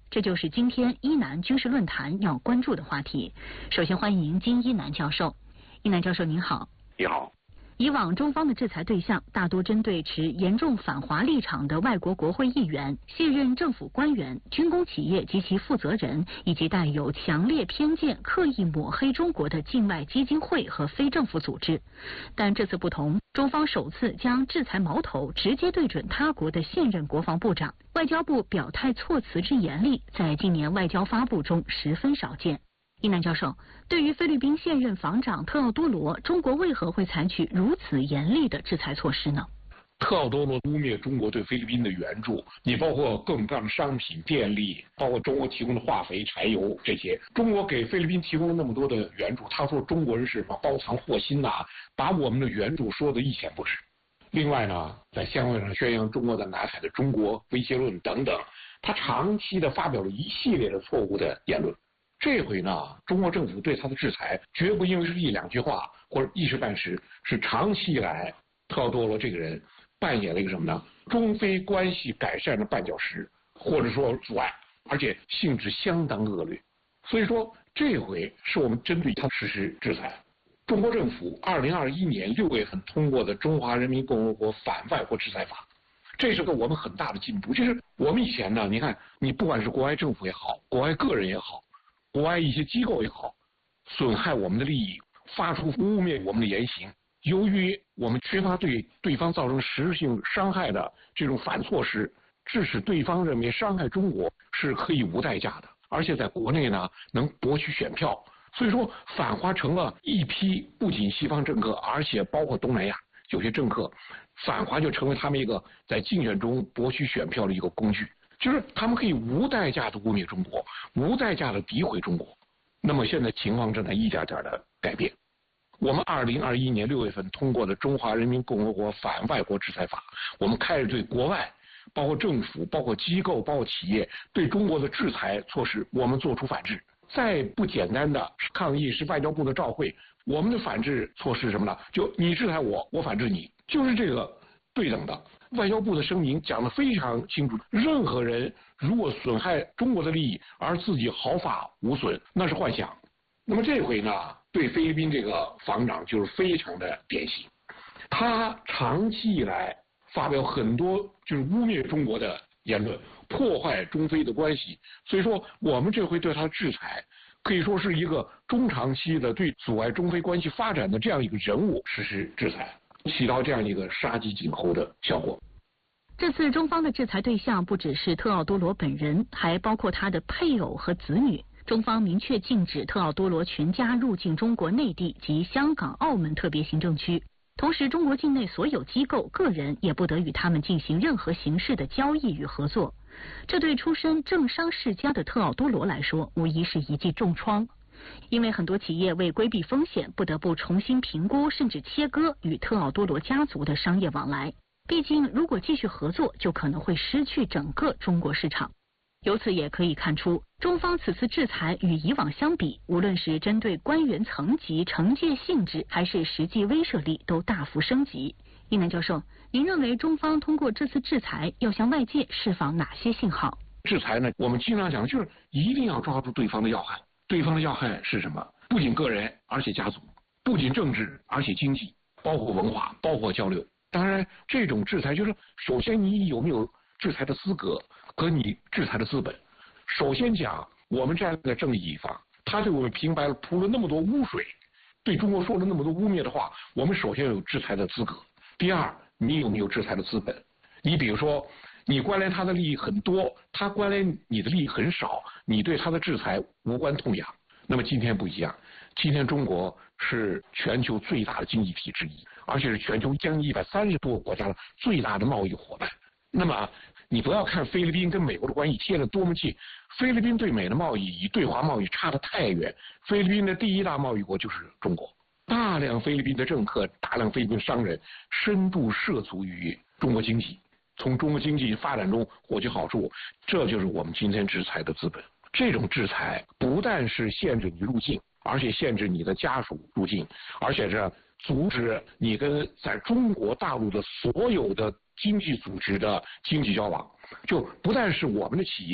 这就是今天伊南军事论坛要关注的话题。首先欢迎金一南教授。伊南教授您好。 你好。 以往中方的制裁对象大多针对持严重反华立场的外国国会议员、现任政府官员、军工企业及其负责人，以及带有强烈偏见、刻意抹黑中国的境外基金会和非政府组织。但这次不同，中方首次将制裁矛头直接对准他国的现任国防部长，外交部表态措辞之严厉，在今年外交发布中十分少见。伊南教授，对于菲律宾现任防长特奥多罗，中国为何会采取如此严厉的制裁措施呢？ 特奥多罗污蔑中国对菲律宾的援助，你包括各种各样的商品、电力，包括中国提供的化肥、柴油这些，中国给菲律宾提供了那么多的援助，他说中国人是包藏祸心呐，把我们的援助说得一钱不值。另外呢，在香港上宣扬中国在南海的中国威胁论等等，他长期的发表了一系列的错误的言论。这回呢，中国政府对他的制裁绝不因为是一两句话或者一时半时，是长期以来特奥多罗这个人扮演了一个什么呢？中非关系改善的绊脚石，或者说阻碍，而且性质相当恶劣。所以说，这回是我们针对他实施制裁。中国政府2021年6月份通过的《中华人民共和国反外国制裁法》，这是个我们很大的进步。就是我们以前呢，你看，你不管是国外政府也好，国外个人也好，国外一些机构也好，损害我们的利益，发出污蔑我们的言行，由于我们缺乏对对方造成实质性伤害的这种反措施，致使对方认为伤害中国是可以无代价的，而且在国内呢能博取选票。所以说，反华成了一批不仅西方政客，而且包括东南亚有些政客，反华就成为他们一个在竞选中博取选票的一个工具。就是他们可以无代价的污蔑中国，无代价的诋毁中国。那么现在情况正在一点点的改变。我们2021年6月份通过的《中华人民共和国反外国制裁法》，我们开始对国外，包括政府、包括机构、包括企业对中国的制裁措施，我们做出反制。再不简单的抗议是外交部的照会，我们的反制措施是什么呢？就你制裁我，我反制你，就是这个对等的。外交部的声明讲得非常清楚，任何人如果损害中国的利益而自己毫发无损，那是幻想。那么这回呢，对菲律宾这个防长就是非常的典型，他长期以来发表很多就是污蔑中国的言论，破坏中非的关系。所以说，我们这回对他的制裁可以说是一个中长期的对阻碍中非关系发展的这样一个人物实施制裁，起到这样一个杀鸡儆猴的效果。 这次中方的制裁对象不只是特奥多罗本人，还包括他的配偶和子女。中方明确禁止特奥多罗全家入境中国内地及香港、澳门特别行政区。同时，中国境内所有机构、个人也不得与他们进行任何形式的交易与合作。这对出身政商世家的特奥多罗来说，无疑是一记重创。因为很多企业为规避风险，不得不重新评估甚至切割与特奥多罗家族的商业往来。毕竟，如果继续合作，就可能会失去整个中国市场。由此也可以看出，中方此次制裁与以往相比，无论是针对官员层级、惩戒性质，还是实际威慑力，都大幅升级。伊南教授，您认为中方通过这次制裁要向外界释放哪些信号？ 制裁呢，我们经常讲就是一定要抓住对方的要害。对方的要害是什么？不仅个人，而且家族；不仅政治，而且经济，包括文化，包括交流。当然，这种制裁就是首先你有没有制裁的资格和你制裁的资本。首先讲，我们站在正义一方，他对我们平白了铺了那么多污水，对中国说了那么多污蔑的话，我们首先有制裁的资格。第二，你有没有制裁的资本？你比如说，你关联他的利益很多，他关联你的利益很少，你对他的制裁无关痛痒。那么今天不一样，今天中国是全球最大的经济体之一，而且是全球将近130多个国家的最大的贸易伙伴。那么你不要看菲律宾跟美国的关系贴得多么近，菲律宾对美的贸易与对华贸易差得太远。菲律宾的第一大贸易国就是中国，大量菲律宾的政客、大量菲律宾商人深度涉足于中国经济，从中国经济发展中获取好处，这就是我们今天制裁的资本。这种制裁不但是限制你入境，而且限制你的家属入境，而且是阻止你跟在中国大陆的所有的经济组织的经济交往。就不但是我们的企业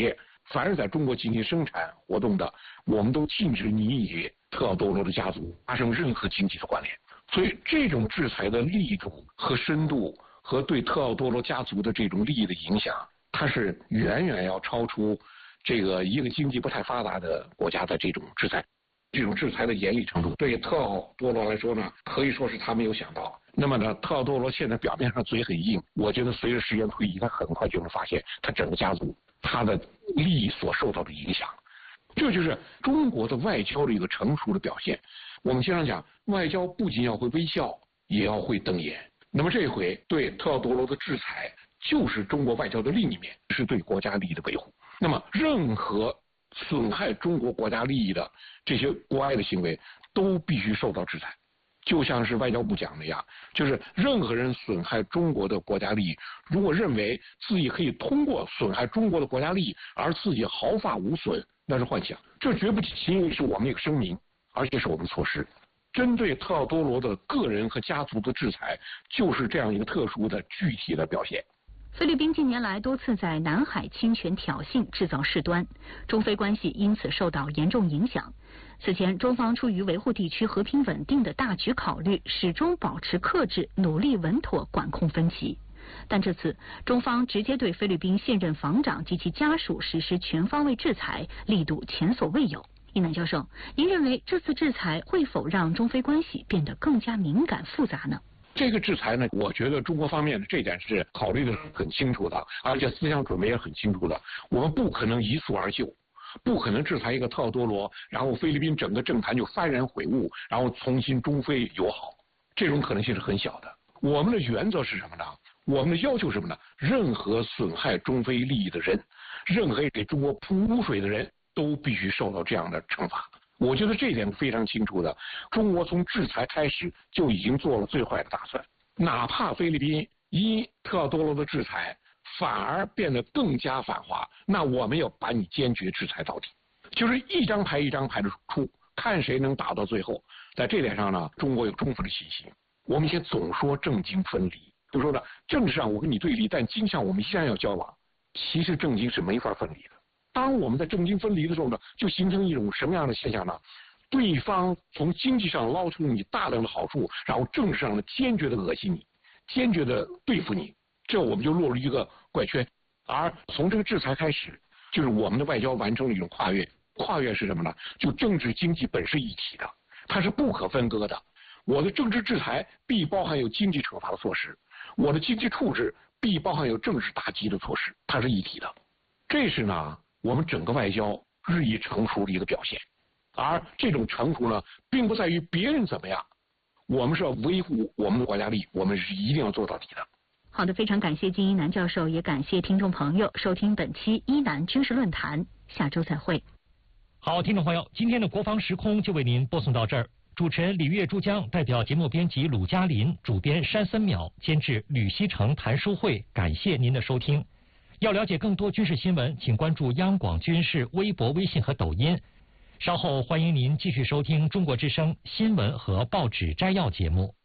凡是在中国进行生产活动的，我们都禁止你与特奥多罗的家族发生任何经济的关联。所以这种制裁的力度和深度和对特奥多罗家族的这种利益的影响，它是远远要超出这个一个经济不太发达的国家的这种制裁。这种制裁的严厉程度，对特奥多罗来说呢，可以说是他没有想到。那么呢，特奥多罗现在表面上嘴很硬，我觉得随着时间推移，他很快就能发现他整个家族他的利益所受到的影响。这就是中国的外交的一个成熟的表现。我们经常讲，外交不仅要会微笑，也要会瞪眼。那么这回对特奥多罗的制裁，就是中国外交的另一面，是对国家利益的维护。那么任何损害中国国家利益的这些国外的行为，都必须受到制裁。就像是外交部讲的呀，就是任何人损害中国的国家利益，如果认为自己可以通过损害中国的国家利益而自己毫发无损，那是幻想。这绝不仅仅是我们一个声明，而且是我们措施。针对特奥多罗的个人和家族的制裁，就是这样一个特殊的具体的表现。 菲律宾近年来多次在南海侵权挑衅，制造事端，中菲关系因此受到严重影响。此前，中方出于维护地区和平稳定的大局考虑，始终保持克制，努力稳妥管控分歧。但这次，中方直接对菲律宾现任防长及其家属实施全方位制裁，力度前所未有。一南教授，您认为这次制裁会否让中菲关系变得更加敏感复杂呢？ 这个制裁呢，我觉得中国方面的这点是考虑的很清楚的，而且思想准备也很清楚的。我们不可能一蹴而就，不可能制裁一个特奥多罗，然后菲律宾整个政坛就幡然悔悟，然后重新中菲友好，这种可能性是很小的。我们的原则是什么呢？我们的要求是什么呢？任何损害中菲利益的人，任何给中国泼污水的人，都必须受到这样的惩罚。我觉得这一点非常清楚的，中国从制裁开始就已经做了最坏的打算，哪怕菲律宾因特奥多罗的制裁反而变得更加反华，那我们要把你坚决制裁到底，就是一张牌一张牌的出，看谁能打到最后。在这点上呢，中国有充分的信心。我们以前总说政经分离，就说呢，政治上我跟你对立，但经济上我们依然要交往。其实政经是没法分离的。当我们在政经分离的时候呢，就形成一种什么样的现象呢？对方从经济上捞出你大量的好处，然后政治上呢坚决的恶心你，坚决的对付你，这我们就落入一个怪圈。而从这个制裁开始，就是我们的外交完成了一种跨越。跨越是什么呢？就政治经济本是一体的，它是不可分割的。我的政治制裁必包含有经济惩罚的措施，我的经济处置必包含有政治打击的措施，它是一体的。这是呢，我们整个外交日益成熟的一个表现。而这种成熟呢，并不在于别人怎么样，我们是要维护我们的国家利益，我们是一定要做到底的。 好的，非常感谢金一南教授，也感谢听众朋友收听本期一南军事论坛，下周再会。 好，听众朋友，今天的国防时空就为您播送到这儿。主持人李月珠江代表节目编辑鲁嘉林、主编山森淼、监制吕希成、谭书慧，感谢您的收听。要了解更多军事新闻，请关注央广军事微博、微信和抖音。稍后欢迎您继续收听中国之声新闻和报纸摘要节目。